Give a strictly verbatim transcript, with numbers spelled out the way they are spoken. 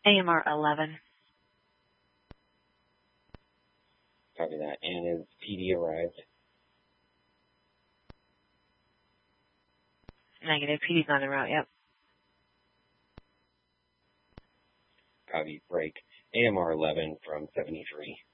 A M R eleven. Copy that. And is P D arrived? Negative. P D's not en route, yep. Copy. Break. A M R eleven from seventy-three.